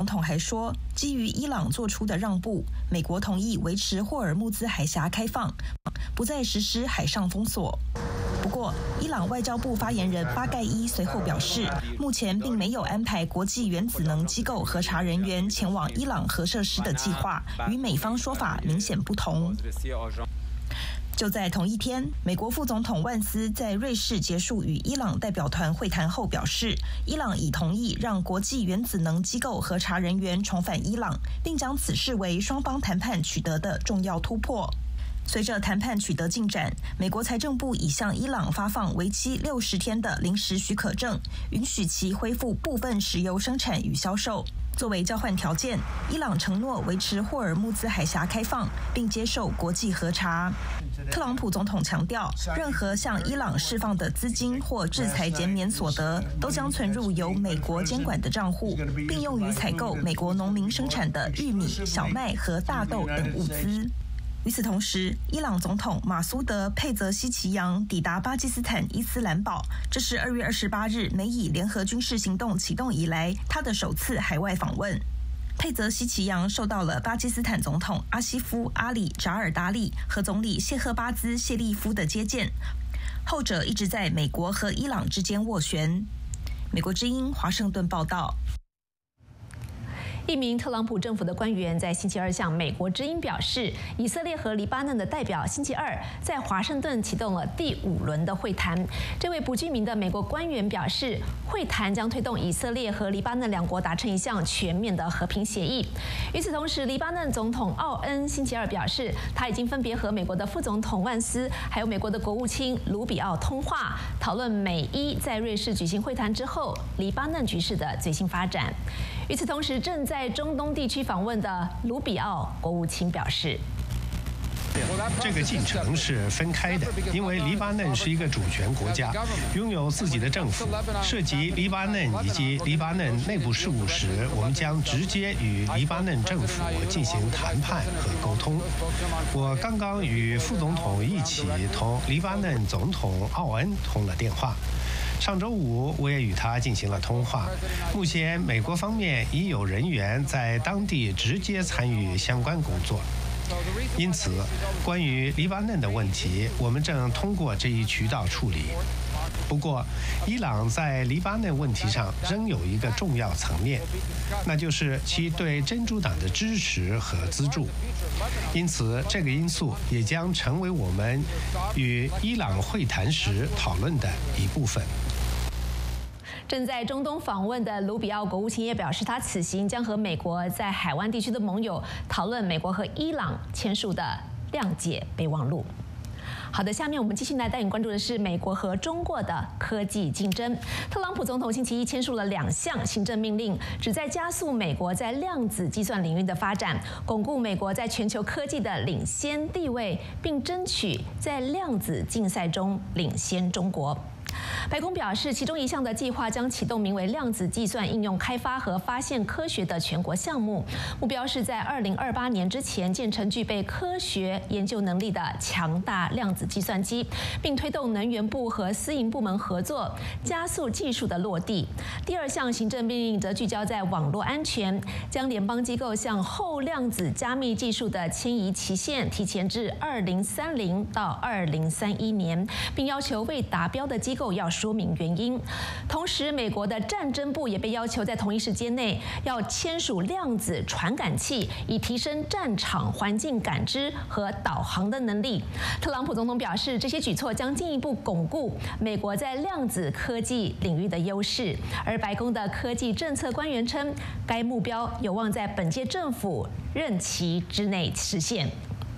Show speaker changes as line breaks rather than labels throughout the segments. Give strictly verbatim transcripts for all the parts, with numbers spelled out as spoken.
统还说，基于伊朗做出的让步，美国同意维持霍尔木兹海峡开放，不再实施海上封锁。不过，伊朗外交部发言人巴盖伊随后表示，目前并没有安排国际原子能机构核查人员前往伊朗核设施的计划，与美方说法明显不同。就在同一天，美国副总统万斯在瑞士结束与伊朗代表团会谈后表示，伊朗已同意让国际原子能机构核查人员重返伊朗，并将此视为双方谈判取得的重要突破。随着谈判取得进展，美国财政部已向伊朗发放为期六十天的临时许可证，允许其恢复部分石油生产与销售。作为交换条件，伊朗承诺维持霍尔木兹海峡开放，并接受国际核查。特朗普总统强调，任何向伊朗释放的资金或制裁减免所得，都将存入由美国监管的账户，并用于采购美国农民生产的玉米、小麦和大豆等物资。与此同时，伊朗总统马苏德·佩泽西奇扬抵达巴基斯坦伊斯兰堡，这是二月二十八日美以联合军事行动启动以来他的首次海外访问。佩泽西奇扬受到了巴基斯坦总统阿西夫·阿里·扎尔达利和总理谢赫巴兹·谢利夫的接见，后者一直在美国和伊朗之间斡旋。美国之音华盛顿报道。
一名特朗普政府的官员在星期二向美国之音表示，以色列和黎巴嫩的代表星期二在华盛顿启动了第五轮的会谈。这位不具名的美国官员表示，会谈将推动以色列和黎巴嫩两国达成一项全面的和平协议。与此同时，黎巴嫩总统奥恩星期二表示，他已经分别和美国的副总统万斯还有美国的国务卿卢比奥通话，讨论美伊在瑞士举行会谈之后黎巴嫩局势的最新发展。与此同时，正在中东地区访问的卢比奥国务卿表示，
这个进程是分开的，因为黎巴嫩是一个主权国家，拥有自己的政府。涉及黎巴嫩以及黎巴嫩内部事务时，我们将直接与黎巴嫩政府进行谈判和沟通。我刚刚与副总统一起同黎巴嫩总统奥恩通了电话。上周五，我也与他进行了通话。目前，美国方面已有人员在当地直接参与相关工作。因此，关于黎巴嫩的问题，我们正通过这一渠道处理。不过，伊朗在黎巴嫩问题上仍有一个重要层面，那就是其对真主党的支持和资助。因此，这个因素也将成为我们与伊朗会谈时讨论的一部分。
正在中东访问的卢比奥国务卿也表示，他此行将和美国在海湾地区的盟友讨论美国和伊朗签署的谅解备忘录。好的，下面我们继续来带你关注的是美国和中国的科技竞争。特朗普总统星期一签署了两项行政命令，旨在加速美国在量子计算领域的发展，巩固美国在全球科技的领先地位，并争取在量子竞赛中领先中国。白宫表示，其中一项的计划将启动名为“量子计算应用开发和发现科学”的全国项目，目标是在二零二八年之前建成具备科学研究能力的强大量子计算机，并推动能源部和私营部门合作，加速技术的落地。第二项行政命令则聚焦在网络安全，将联邦机构向后量子加密技术的迁移期限提前至二零三零到二零三一年，并要求未达标的机构要说明原因。同时，美国的战争部也被要求在同一时间内要签署量子传感器，以提升战场环境感知和导航的能力。特朗普总统表示，这些举措将进一步巩固美国在量子科技领域的优势。而白宫的科技政策官员称，该目标有望在本届政府任期之内实现。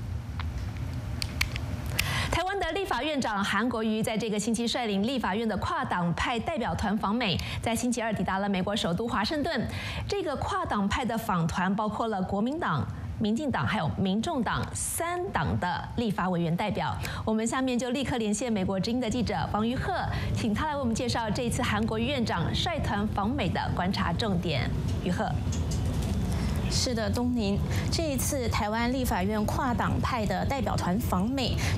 台湾的立法院长韩国瑜在这个星期率领立法院的跨党派代表团访美，在星期二抵达了美国首都华盛顿。这个跨党派的访团包括了国民党、民进党还有民众党三党的立法委员代表。我们下面就立刻连线美国之音的记者王于鹤，请他来为我们介绍这一次韩国瑜院长率团访美的观察重点。于鹤。
是的，东宁，这一次台湾立法院跨党派的代表团访美，